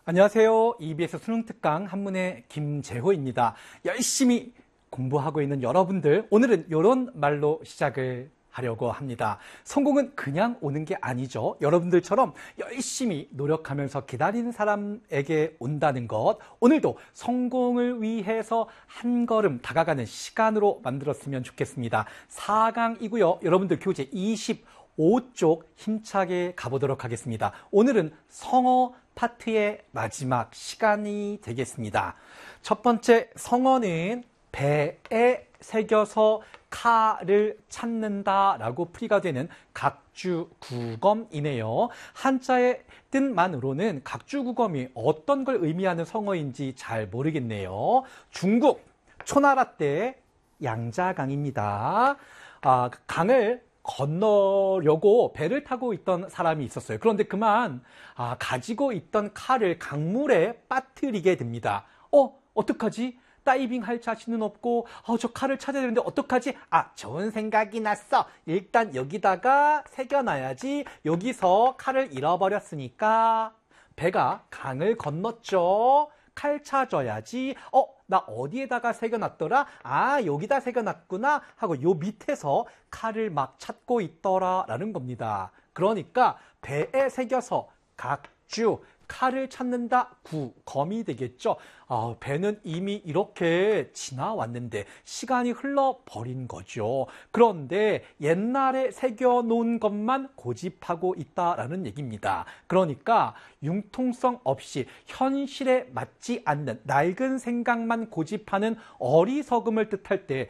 안녕하세요. EBS 수능특강 한문의 김재호입니다. 열심히 공부하고 있는 여러분들, 오늘은 이런 말로 시작을 하려고 합니다. 성공은 그냥 오는 게 아니죠. 여러분들처럼 열심히 노력하면서 기다리는 사람에게 온다는 것, 오늘도 성공을 위해서 한 걸음 다가가는 시간으로 만들었으면 좋겠습니다. 4강이고요. 여러분들 교재 25쪽 힘차게 가보도록 하겠습니다. 오늘은 성어 파트의 마지막 시간이 되겠습니다. 첫 번째 성어는 배에 새겨서 칼을 찾는다라고 풀이가 되는 각주구검이네요. 한자의 뜻만으로는 각주구검이 어떤 걸 의미하는 성어인지 잘 모르겠네요. 중국 초나라 때 양자강입니다. 강을 건너려고 배를 타고 있던 사람이 있었어요. 그런데 그만 가지고 있던 칼을 강물에 빠뜨리게 됩니다. 어떡하지? 다이빙 할 자신은 없고 저 칼을 찾아야 되는데 어떡하지? 좋은 생각이 났어. 일단 여기다가 새겨놔야지. 여기서 칼을 잃어버렸으니까 배가 강을 건넜죠. 칼 찾아야지. 나 어디에다가 새겨놨더라? 여기다 새겨놨구나 하고 요 밑에서 칼을 막 찾고 있더라 라는 겁니다. 그러니까 배에 새겨서 각주 칼을 찾는다 구검이 되겠죠. 배는 이미 이렇게 지나왔는데 시간이 흘러버린 거죠. 그런데 옛날에 새겨놓은 것만 고집하고 있다라는 얘기입니다. 그러니까 융통성 없이 현실에 맞지 않는 낡은 생각만 고집하는 어리석음을 뜻할 때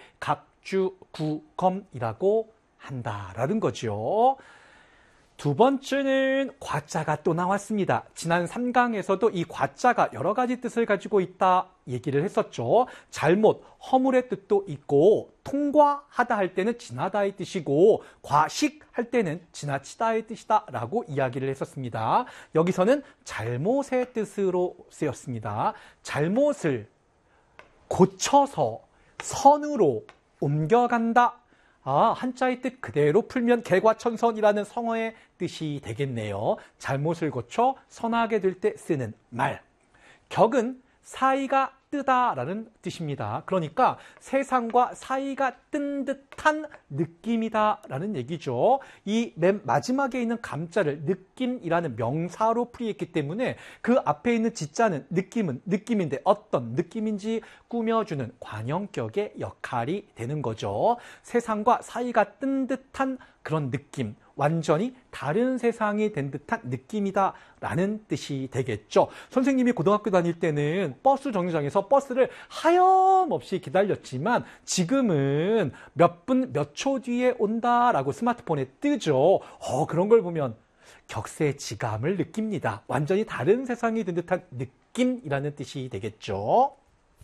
각주구검이라고 한다라는 거죠. 두 번째는 과자가 또 나왔습니다. 지난 3강에서도 이 과자가 여러 가지 뜻을 가지고 있다 얘기를 했었죠. 잘못, 허물의 뜻도 있고 통과하다 할 때는 지나다의 뜻이고 과식할 때는 지나치다의 뜻이다 라고 이야기를 했었습니다. 여기서는 잘못의 뜻으로 쓰였습니다. 잘못을 고쳐서 선으로 옮겨간다. 한자의 뜻 그대로 풀면 개과천선이라는 성어의 뜻이 되겠네요. 잘못을 고쳐 선하게 될 때 쓰는 말. 격은 사이가 뜨다라는 뜻입니다. 그러니까 세상과 사이가 뜬 듯한 느낌이다라는 얘기죠. 이 맨 마지막에 있는 감자를 느낌이라는 명사로 풀이했기 때문에 그 앞에 있는 지자는 느낌은 느낌인데 어떤 느낌인지 꾸며주는 관형격의 역할이 되는 거죠. 세상과 사이가 뜬 듯한 그런 느낌. 완전히 다른 세상이 된 듯한 느낌이다 라는 뜻이 되겠죠. 선생님이 고등학교 다닐 때는 버스 정류장에서 버스를 하염없이 기다렸지만 지금은 몇 분 몇 초 뒤에 온다라고 스마트폰에 뜨죠. 그런 걸 보면 격세지감을 느낍니다. 완전히 다른 세상이 된 듯한 느낌이라는 뜻이 되겠죠.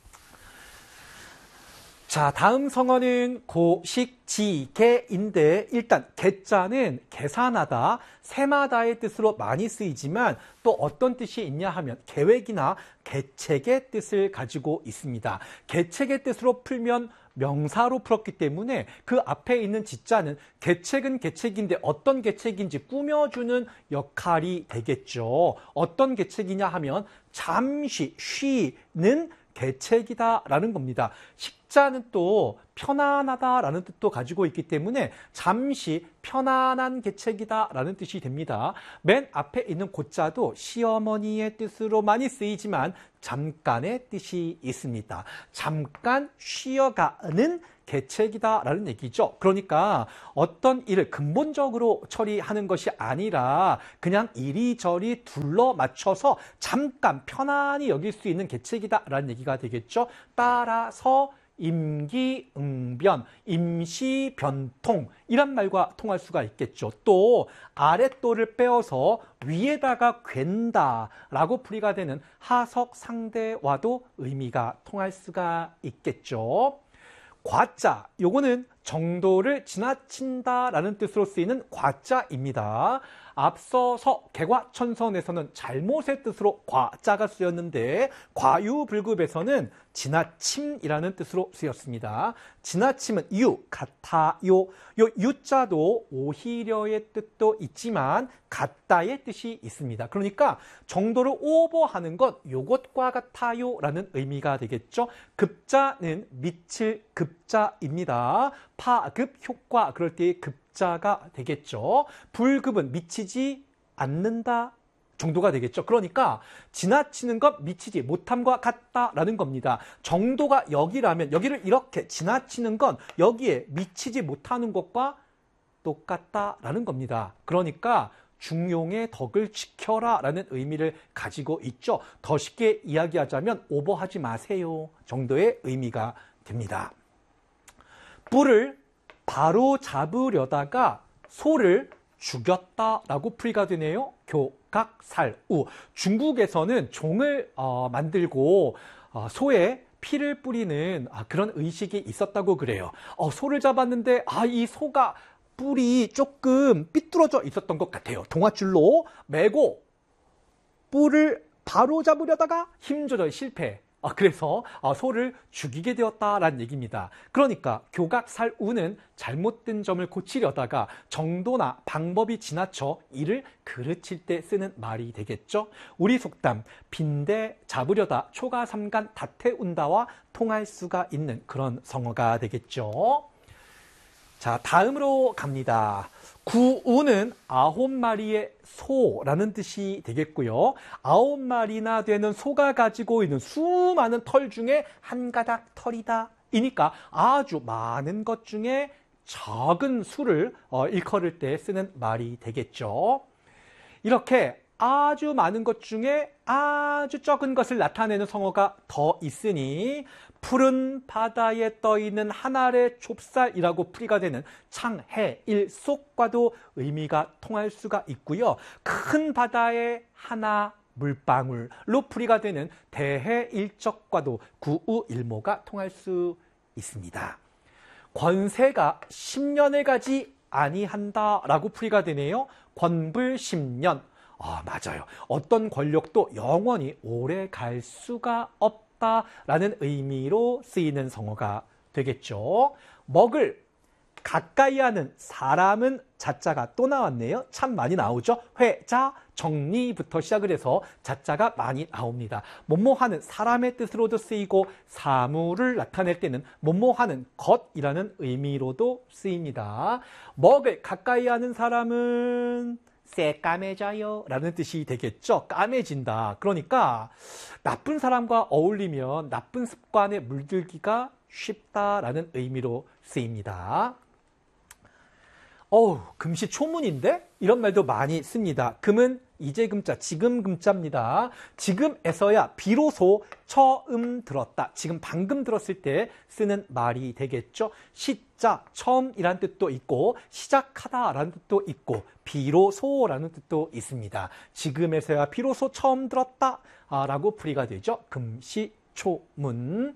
자, 다음 성어는 고식지계인데 일단 계자는 계산하다, 세마다의 뜻으로 많이 쓰이지만 또 어떤 뜻이 있냐 하면 계획이나 계책의 뜻을 가지고 있습니다. 계책의 뜻으로 풀면 명사로 풀었기 때문에 그 앞에 있는 지자는 계책은 계책인데 어떤 계책인지 꾸며주는 역할이 되겠죠. 어떤 계책이냐 하면 잠시 쉬는 계책이다라는 겁니다. 식자는 또 편안하다라는 뜻도 가지고 있기 때문에 잠시 편안한 계책이다라는 뜻이 됩니다. 맨 앞에 있는 고자도 시어머니의 뜻으로 많이 쓰이지만 잠깐의 뜻이 있습니다. 잠깐 쉬어가는 계책이다라는 얘기죠. 그러니까 어떤 일을 근본적으로 처리하는 것이 아니라 그냥 이리저리 둘러 맞춰서 잠깐 편안히 여길 수 있는 계책이다라는 얘기가 되겠죠. 따라서 임기응변, 임시변통 이란 말과 통할 수가 있겠죠. 또 아랫도를 빼어서 위에다가 괜다라고 풀이가 되는 하석상대와도 의미가 통할 수가 있겠죠. 과자, 요거는 정도를 지나친다라는 뜻으로 쓰이는 과자입니다. 앞서서 개과천선에서는 잘못의 뜻으로 과자가 쓰였는데 과유불급에서는 지나침이라는 뜻으로 쓰였습니다. 지나침은 유, 같아요. 요 유자도 오히려의 뜻도 있지만 같다의 뜻이 있습니다. 그러니까 정도를 오버하는 것 요것과 같아요 라는 의미가 되겠죠. 급자는 미칠 급자입니다. 파급 효과 그럴 때의 급자가 되겠죠. 불급은 미치지 않는다 정도가 되겠죠. 그러니까 지나치는 것 미치지 못함과 같다라는 겁니다. 정도가 여기라면 여기를 이렇게 지나치는 건 여기에 미치지 못하는 것과 똑같다라는 겁니다. 그러니까 중용의 덕을 지켜라 라는 의미를 가지고 있죠. 더 쉽게 이야기하자면 오버하지 마세요 정도의 의미가 됩니다. 뿔을 바로 잡으려다가 소를 죽였다라고 풀이가 되네요. 교각살우. 중국에서는 종을 만들고 소에 피를 뿌리는 그런 의식이 있었다고 그래요. 소를 잡았는데 이 소가 뿔이 조금 삐뚤어져 있었던 것 같아요. 동아줄로 매고 뿔을 바로 잡으려다가 힘 조절 실패. 그래서 소를 죽이게 되었다라는 얘기입니다. 그러니까 교각살우는 잘못된 점을 고치려다가 정도나 방법이 지나쳐 이를 그르칠 때 쓰는 말이 되겠죠. 우리 속담 빈대 잡으려다 초가 삼간 다태운다와 통할 수가 있는 그런 성어가 되겠죠. 자, 다음으로 갑니다. 구우는 9마리의 소라는 뜻이 되겠고요. 9마리나 되는 소가 가지고 있는 수많은 털 중에 한 가닥 털이다. 이니까 아주 많은 것 중에 적은 수를 일컬을 때 쓰는 말이 되겠죠. 이렇게 아주 많은 것 중에 아주 적은 것을 나타내는 성어가 더 있으니 푸른 바다에 떠있는 한 알의 좁쌀이라고 풀이가 되는 창해일속과도 의미가 통할 수가 있고요. 큰 바다의 하나 물방울로 풀이가 되는 대해일적과도 구우일모가 통할 수 있습니다. 권세가 10년을 가지 아니한다라고 풀이가 되네요. 권불 10년. 맞아요. 어떤 권력도 영원히 오래 갈 수가 없다라는 의미로 쓰이는 성어가 되겠죠. 먹을 가까이 하는 사람은 자자가 또 나왔네요. 참 많이 나오죠. 회자, 정리부터 시작을 해서 자자가 많이 나옵니다. 뭐뭐하는 사람의 뜻으로도 쓰이고 사물을 나타낼 때는 뭐뭐하는 것이라는 의미로도 쓰입니다. 먹을 가까이 하는 사람은 새까매져요 라는 뜻이 되겠죠. 까매진다. 그러니까 나쁜 사람과 어울리면 나쁜 습관에 물들기가 쉽다라는 의미로 쓰입니다. 금시초문인데? 이런 말도 많이 씁니다. 금은 이제 금자, 지금 금자입니다. 지금에서야 비로소 처음 들었다. 지금 방금 들었을 때 쓰는 말이 되겠죠. 시자, 처음이란 뜻도 있고 시작하다라는 뜻도 있고 비로소라는 뜻도 있습니다. 지금에서야 비로소 처음 들었다 라고 풀이가 되죠. 금시초문.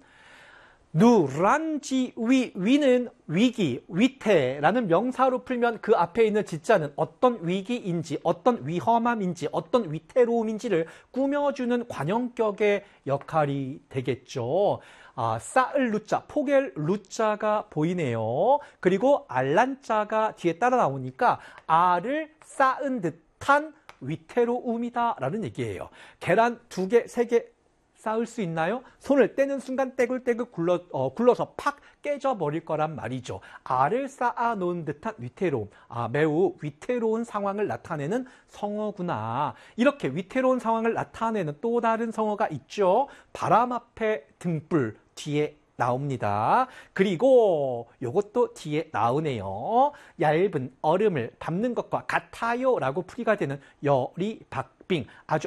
누란지 위는 위기, 위태라는 명사로 풀면 그 앞에 있는 지자는 어떤 위기인지, 어떤 위험함인지, 어떤 위태로움인지를 꾸며주는 관형격의 역할이 되겠죠. 쌓을 루자, 포갤 루자가 보이네요. 그리고 알란자가 뒤에 따라 나오니까 알을 쌓은 듯한 위태로움이다라는 얘기예요. 계란 2개, 3개 쌓을 수 있나요? 손을 떼는 순간 떼굴떼굴 굴러서 팍 깨져버릴 거란 말이죠. 알을 쌓아놓은 듯한 위태로움. 매우 위태로운 상황을 나타내는 성어구나. 이렇게 위태로운 상황을 나타내는 또 다른 성어가 있죠. 바람 앞에 등불 뒤에 나옵니다. 그리고 이것도 뒤에 나오네요. 얇은 얼음을 밟는 것과 같아요 라고 풀이가 되는 여리박빙. 아주